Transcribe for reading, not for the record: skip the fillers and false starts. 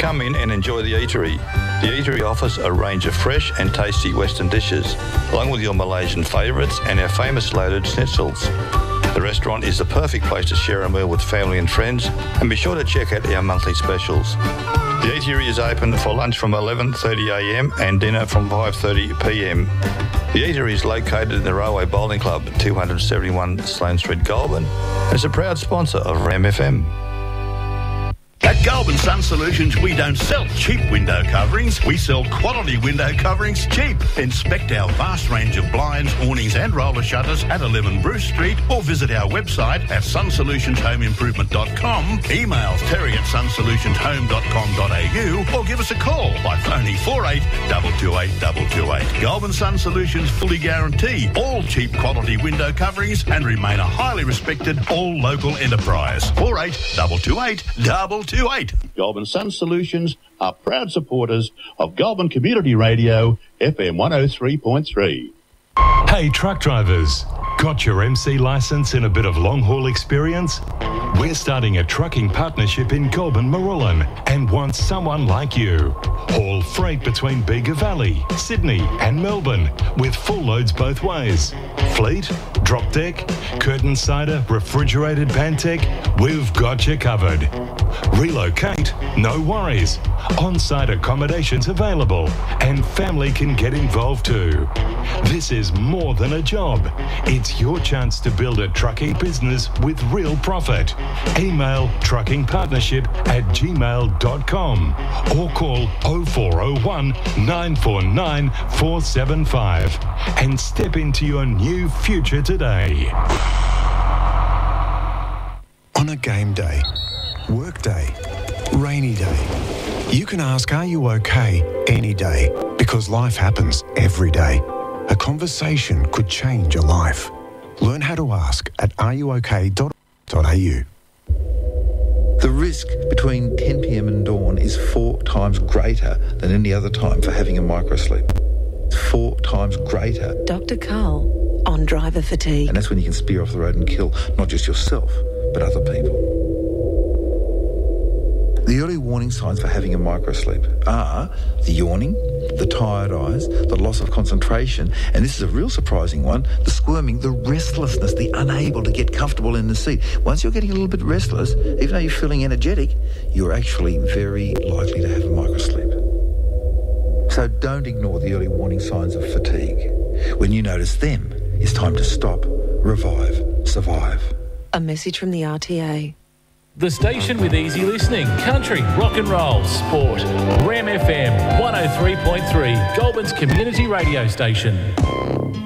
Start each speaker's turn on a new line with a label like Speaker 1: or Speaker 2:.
Speaker 1: Come in and enjoy the eatery. The eatery offers a range of fresh and tasty Western dishes, along with your Malaysian favourites and our famous loaded schnitzels. The restaurant is the perfect place to share a meal with family and friends, and be sure to check out our monthly specials. The eatery is open for lunch from 11:30am and dinner from 5:30pm. The eatery is located in the Railway Bowling Club at 271 Sloane Street, Goulburn, and is a proud sponsor of Ram FM.
Speaker 2: At Goulburn Sun Solutions, we don't sell cheap window coverings. We sell quality window coverings cheap. Inspect our vast range of blinds, awnings and roller shutters at 11 Bruce Street, or visit our website at sunsolutionsHomeImprovement.com. Email terry@sunsolutionsHome.com.au or give us a call by phoning 48 228 228. Goulburn Sun Solutions fully guarantee all cheap quality window coverings and remain a highly respected all local enterprise. 48 228 228. Goulburn Sun Solutions are proud supporters of Goulburn Community Radio, FM 103.3.
Speaker 3: Hey truck drivers, got your MC licence and a bit of long haul experience? We're starting a trucking partnership in Goulburn Marullan and want someone like you. Haul freight between Bega Valley, Sydney and Melbourne with full loads both ways. Fleet, drop deck, curtain cider, refrigerated Pantech, we've got you covered. Relocate, no worries. On-site accommodations available and family can get involved too. This is more than a job. It's your chance to build a trucking business with real profit. Email truckingpartnership@gmail.com or call 0401 949 475 and step into your new future today.
Speaker 4: On a game day, work day, rainy day, you can ask, are you okay, any day, because life happens every day. A conversation could change your life. Learn how to ask at areyouok.au.
Speaker 5: The risk between 10 p.m. and dawn is 4 times greater than any other time for having a microsleep. It's 4 times greater.
Speaker 6: Dr. Carl on driver fatigue.
Speaker 5: And that's when you can spear off the road and kill not just yourself, but other people. The early warning signs for having a microsleep are the yawning, the tired eyes, the loss of concentration, and this is a real surprising one, the squirming, the restlessness, the unable to get comfortable in the seat. Once you're getting a little bit restless, even though you're feeling energetic, you're actually very likely to have a microsleep. So don't ignore the early warning signs of fatigue. When you notice them, it's time to stop, revive, survive.
Speaker 6: A message from the RTA.
Speaker 7: The station with easy listening, country, rock and roll, sport. Ram FM 103.3, Goulburn's community radio station.